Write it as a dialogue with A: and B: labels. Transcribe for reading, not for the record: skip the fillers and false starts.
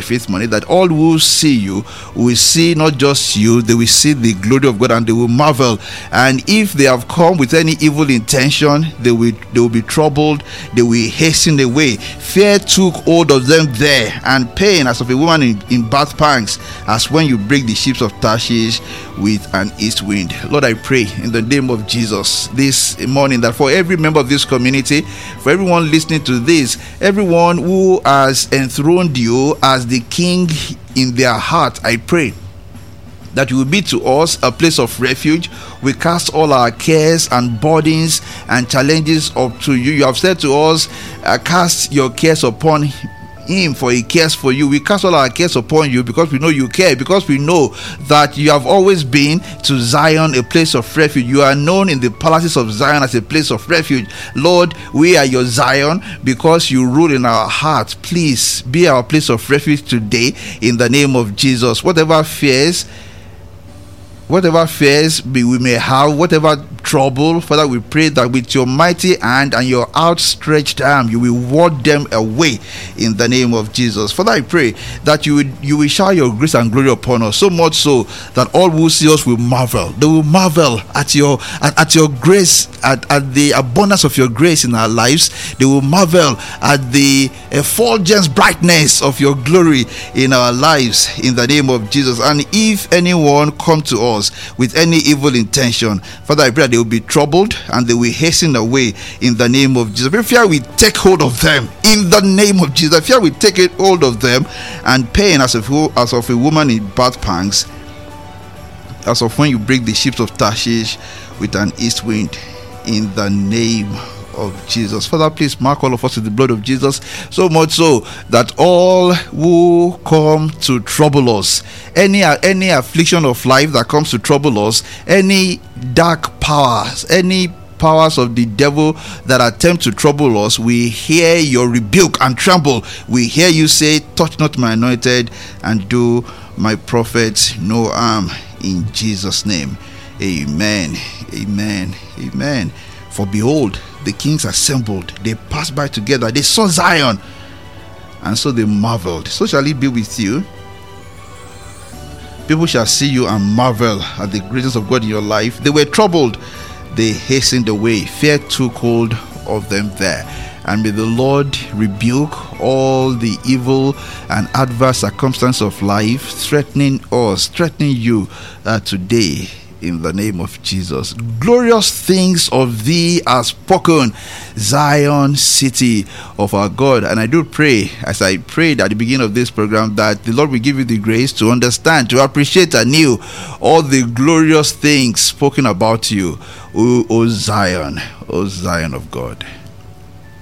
A: faith money, that all who see you will see not just you, they will see the glory of God and they will marvel. And if they have come with any evil intention, they will be troubled, they will hasten away. Fear took hold of them there, and pain as of a woman in birth pangs, as when you break the ships of Tarshish with an east wind. Lord, I pray in the name of Jesus this morning that for every member of this community, for everyone listening to this, everyone who has enthroned you as the king in their heart, I pray that you will be to us a place of refuge. We cast all our cares and burdens and challenges up to you. You have said to us, cast your cares upon him, for he cares for you. We cast all our cares upon you because we know you care, because we know that you have always been to Zion a place of refuge. You are known in the palaces of Zion as a place of refuge. Lord, we are your Zion because you rule in our hearts. Please be our place of refuge today in the name of Jesus. Whatever fears we may have, whatever trouble, Father, we pray that with your mighty hand and your outstretched arm, you will ward them away in the name of Jesus. Father, I pray that you will shower your grace and glory upon us, so much so that all who see us will marvel. They will marvel at your grace, at the abundance of your grace in our lives. They will marvel at the effulgence brightness of your glory in our lives in the name of Jesus. And if anyone come to us with any evil intention, Father, I pray that they will be troubled and they will hasten away in the name of Jesus. If fear will take hold of them in the name of Jesus, fear will take hold of them, and pain as of a woman in birth pangs, as of when you break the ships of Tarshish with an east wind, in the name of Jesus. Father, please mark all of us with the blood of Jesus, so much so that all who come to trouble us, any affliction of life that comes to trouble us, any dark powers, any powers of the devil that attempt to trouble us, we hear your rebuke and tremble. We hear you say, touch not my anointed and do my prophets no harm, in Jesus' name. Amen. Amen. Amen. For behold, the kings assembled, they passed by together, they saw Zion, and so they marveled. So shall it be with you. People shall see you and marvel at the greatness of God in your life. They were troubled, they hastened away. Fear took hold of them there. And may the Lord rebuke all the evil and adverse circumstance of life threatening us, threatening you today, in the name of Jesus. Glorious things of thee are spoken, Zion, city of our God. And I do pray, as I prayed at the beginning of this program, that the Lord will give you the grace to understand, to appreciate anew all the glorious things spoken about you, O Zion, O Zion of God.